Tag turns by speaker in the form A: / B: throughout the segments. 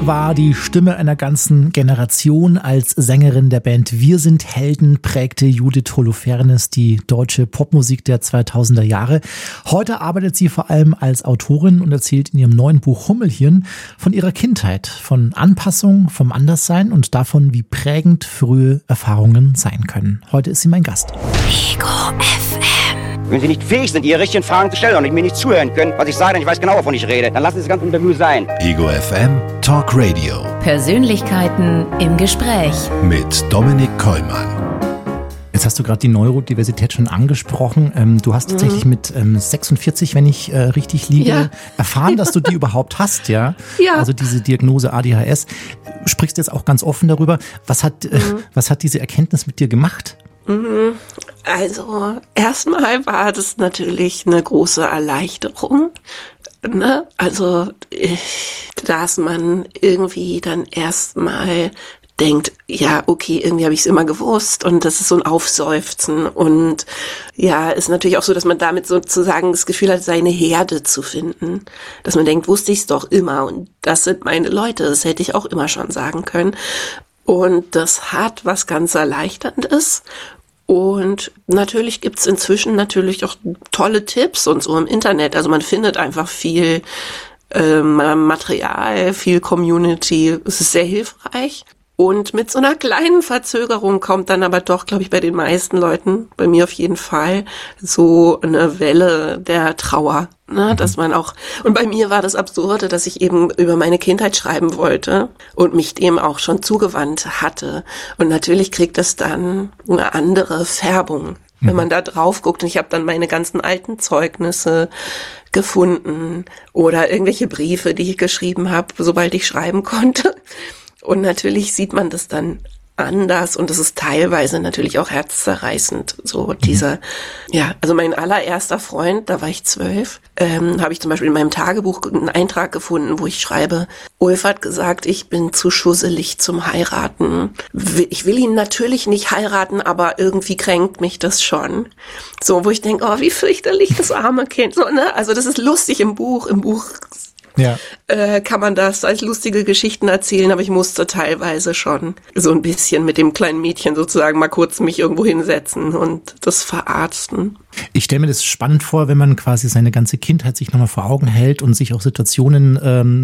A: war die Stimme einer ganzen Generation. Als Sängerin der Band Wir sind Helden prägte Judith Holofernes die deutsche Popmusik der 2000er Jahre. Heute arbeitet sie vor allem als Autorin und erzählt in ihrem neuen Buch Hummelhirn von ihrer Kindheit, von Anpassung, vom Anderssein und davon, wie prägend frühe Erfahrungen sein können. Heute ist sie mein Gast.
B: Ego FM.
C: Wenn Sie nicht fähig sind, Ihre richtigen Fragen zu stellen und mir nicht zuhören können, was ich sage, denn ich weiß genau, wovon ich rede, dann lassen Sie das ganze Interview sein.
D: Ego FM Talk Radio.
B: Persönlichkeiten im Gespräch.
D: Mit Dominik Kollmann.
A: Jetzt hast du gerade die Neurodiversität schon angesprochen. Du hast tatsächlich mit 46, wenn ich richtig liege, erfahren, dass du die überhaupt hast, ja?
E: Ja.
A: Also diese Diagnose ADHS. Sprichst jetzt auch ganz offen darüber. Was hat diese Erkenntnis mit dir gemacht?
E: Also erstmal war das natürlich eine große Erleichterung, ne? Also dass man irgendwie dann erstmal denkt, ja, okay, irgendwie habe ich es immer gewusst und das ist so ein Aufseufzen und ja, ist natürlich auch so, dass man damit sozusagen das Gefühl hat, seine Herde zu finden, dass man denkt, wusste ich es doch immer und das sind meine Leute, das hätte ich auch immer schon sagen können. Und das hat was ganz Erleichterndes. Und natürlich gibt's inzwischen natürlich auch tolle Tipps und so im Internet. Also man findet einfach viel Material, viel Community. Es ist sehr hilfreich. Und mit so einer kleinen Verzögerung kommt dann aber doch, glaube ich, bei den meisten Leuten, bei mir auf jeden Fall, so eine Welle der Trauer, ne, dass man auch, und bei mir war das Absurde, dass ich eben über meine Kindheit schreiben wollte und mich dem auch schon zugewandt hatte. Und natürlich kriegt das dann eine andere Färbung, wenn man da drauf guckt. Und ich habe dann meine ganzen alten Zeugnisse gefunden oder irgendwelche Briefe, die ich geschrieben habe, sobald ich schreiben konnte. Und natürlich sieht man das dann anders und es ist teilweise natürlich auch herzzerreißend. So dieser, ja, also mein allererster Freund, da war ich 12, habe ich zum Beispiel in meinem Tagebuch einen Eintrag gefunden, wo ich schreibe, Ulf hat gesagt, ich bin zu schusselig zum Heiraten. Ich will ihn natürlich nicht heiraten, aber irgendwie kränkt mich das schon. So, wo ich denke, oh, wie fürchterlich, das arme Kind. So, ne? Also das ist lustig im Buch. Ja. Kann man das als lustige Geschichten erzählen, aber ich musste teilweise schon so ein bisschen mit dem kleinen Mädchen sozusagen mal kurz mich irgendwo hinsetzen und das verarzten.
A: Ich stelle mir das spannend vor, wenn man quasi seine ganze Kindheit sich nochmal vor Augen hält und sich auch Situationen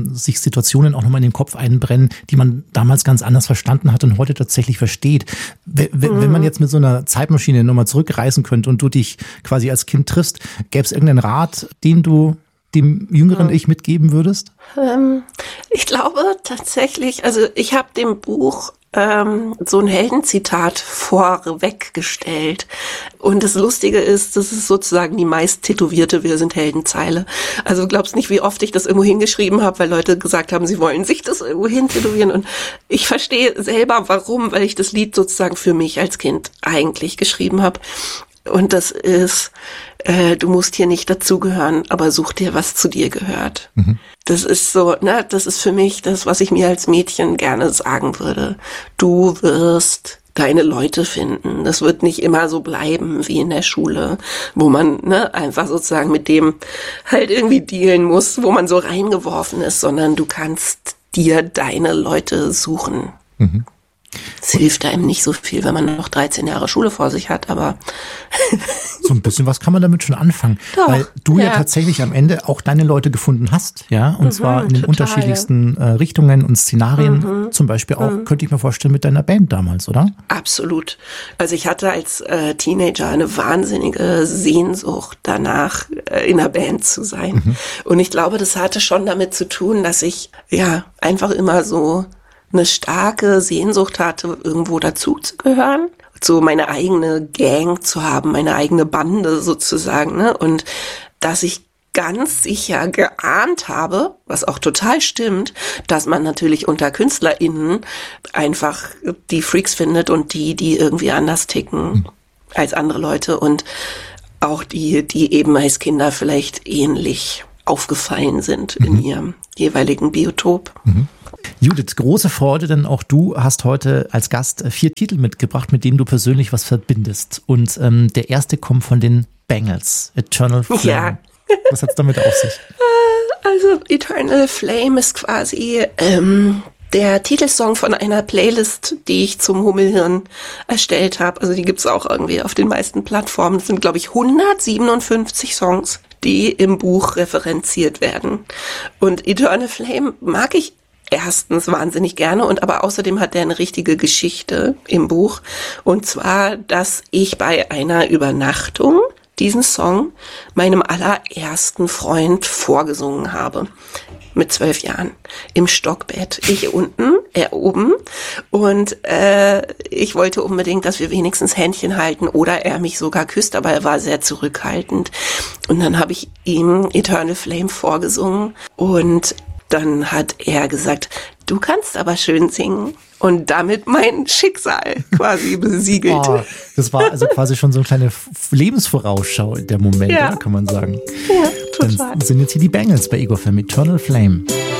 A: auch nochmal in den Kopf einbrennen, die man damals ganz anders verstanden hat und heute tatsächlich versteht. Wenn man jetzt mit so einer Zeitmaschine nochmal zurückreisen könnte und du dich quasi als Kind triffst, gäbe es irgendeinen Rat, den du dem jüngeren Ich mitgeben würdest?
E: Ich glaube tatsächlich, also ich habe dem Buch so ein Heldenzitat vorweggestellt. Und das Lustige ist, das ist sozusagen die meist tätowierte Wir sind Heldenzeile. Also du glaubst nicht, wie oft ich das irgendwo hingeschrieben habe, weil Leute gesagt haben, sie wollen sich das irgendwo hin tätowieren. Und ich verstehe selber, warum, weil ich das Lied sozusagen für mich als Kind eigentlich geschrieben habe. Und das ist, du musst hier nicht dazugehören, aber such dir, was zu dir gehört. Das ist so, ne, das ist für mich das, was ich mir als Mädchen gerne sagen würde. Du wirst deine Leute finden. Das wird nicht immer so bleiben wie in der Schule, wo man, ne, einfach sozusagen mit dem halt irgendwie dealen muss, wo man so reingeworfen ist, sondern du kannst dir deine Leute suchen. Es hilft einem nicht so viel, wenn man noch 13 Jahre Schule vor sich hat, aber
A: so ein bisschen was kann man damit schon anfangen. Doch, weil du ja tatsächlich am Ende auch deine Leute gefunden hast, ja, und zwar in den unterschiedlichsten Richtungen und Szenarien, zum Beispiel auch, könnte ich mir vorstellen, mit deiner Band damals, oder?
E: Absolut. Also ich hatte als Teenager eine wahnsinnige Sehnsucht danach, in einer Band zu sein. Und ich glaube, das hatte schon damit zu tun, dass ich ja einfach immer so eine starke Sehnsucht hatte, irgendwo dazu zu gehören, so meine eigene Gang zu haben, meine eigene Bande sozusagen, ne? Und dass ich ganz sicher geahnt habe, was auch total stimmt, dass man natürlich unter KünstlerInnen einfach die Freaks findet und die irgendwie anders ticken als andere Leute und auch die eben als Kinder vielleicht ähnlich aufgefallen sind in ihrem jeweiligen Biotop.
A: Judith, große Freude, denn auch du hast heute als Gast 4 Titel mitgebracht, mit denen du persönlich was verbindest. Und der erste kommt von den Bangles, Eternal Flame.
E: Ja.
A: Was hat's damit auf sich?
E: Also Eternal Flame ist quasi der Titelsong von einer Playlist, die ich zum Hummelhirn erstellt habe. Also die gibt's auch irgendwie auf den meisten Plattformen. Es sind, glaube ich, 157 Songs, die im Buch referenziert werden. Und Eternal Flame mag ich erstens wahnsinnig gerne und aber außerdem hat der eine richtige Geschichte im Buch. Und zwar, dass ich bei einer Übernachtung diesen Song meinem allerersten Freund vorgesungen habe. Mit 12 Jahren. Im Stockbett. Ich unten, er oben. Und ich wollte unbedingt, dass wir wenigstens Händchen halten oder er mich sogar küsst, aber er war sehr zurückhaltend. Und dann habe ich ihm Eternal Flame vorgesungen und dann hat er gesagt, du kannst aber schön singen. Und damit mein Schicksal quasi besiegelt.
A: Oh, das war also quasi schon so eine kleine Lebensvorausschau in der Moment,
E: ja.
A: Oder, kann man sagen.
E: Ja, total.
A: Dann sind jetzt hier die Bangles bei Ego FM, Eternal Flame.